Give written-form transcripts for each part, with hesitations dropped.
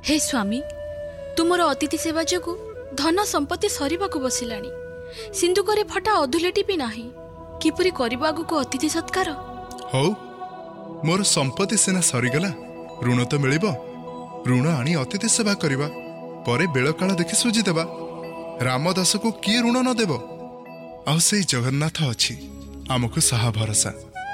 हे स्वामी, तुमर अतिथि सेवा जोगु धन संपत्ति सरीबाकु बसिलाणी। सिंधुकरे फटा अधुलेटी भी नाही। किपरि करिबा आगुको अतिथि सत्कार? हौ मोर संपत्ति सेना सरीगला, ऋण तो मिलिबो। ऋण आनी अतिथि सेवा करिबा परे बेलकाल देखि सुझी देबा। रामदास को किए ऋण न देबो? आ सेई जगन्नाथ अछि आमको साहा भरोसा।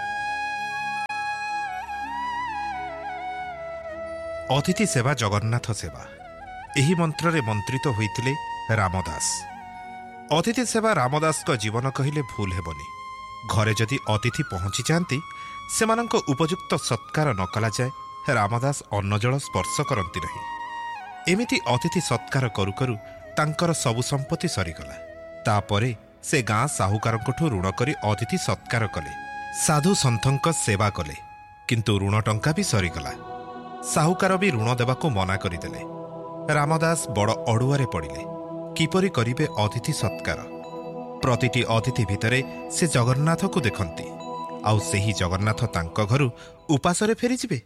अतिथि सेवा जगन्नाथ सेवा, एही मंत्र रे मंत्रित होइतिले रामदास। अतिथि सेवा रामदास को जीवन कहिले भूल हेबनी। घरे जदि अतिथि पहुंची जाती सेमानंक उपयुक्त सत्कार न कला जाए रामदास अन्न जल स्पर्श करती नहीं। एमिति अतिथि सत्कार करू करू तांकर सबु संपत्ति सरीगला। तापरे से गाँ साहुकारंकठू ऋण करी अतिथि सत्कार कले, साधु सन्थंक सेवा कले, किंतु ऋण टंका भी सरीगला। साहुकार भी ऋण देवाको मना करदेले। रामदास बड़ अड़ुआरे पड़िले। किपरि करिबे अतिथि सत्कार? प्रतिटी अतिथि भितरे से जगन्नाथ को देखंती, आउ सेही जगन्नाथ तांक घरु उपासरे फेरी जिबे।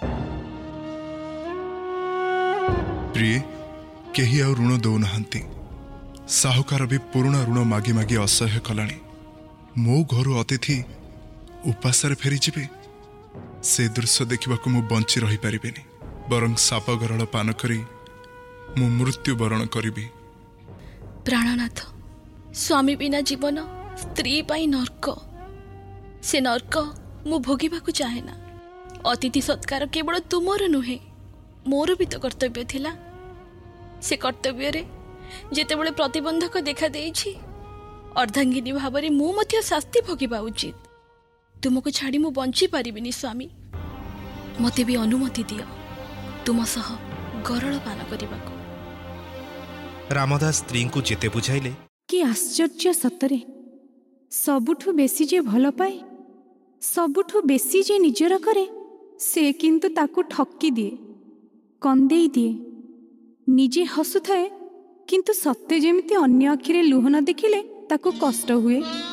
प्रिय केही आ ऋण दौ नहांती। साहुकार भी पुराना ऋण मागी मागी असह्य कलाणी। मो घरु अतिथि उपासरे फेरी जिबे, से दृश्य देखिबाकु मु बंची रही परिबेनी। बरं साप गरल पान करी मु मृत्यु वरण करिबी। प्राणनाथ, स्वामी बिना जीवन स्त्री पाई नर्क। से नर्क मु भोगिबाकु चाहेना। अतिथि सत्कार केवल तुमर नुहे, मोर भी तो कर्तव्य थिला। से कर्तव्य रे जेतेबेले प्रतिबंधक देखा देइछि, अर्धांगिनी भावरे मु मध्य शास्ति भोगिबा उचित। तुमको छाड़ी मु बंची पारिबिनी स्वामी। मते भी अनुमति दियो तुम सह गरल पान करिबाकु। रामदास स्त्री को जेते बुझाइले कि आश्चर्य सतरे सबुठु बेसी जे भल पाए, सबुठु बेसी जे निजर करे, से किंतु ताकू ठक्की दिए, कंदेई दिए। निजे हसुथाए किंतु सत्य जेमिति अन्य अखिरे लुह न देखिले ताकू कष्ट हुए।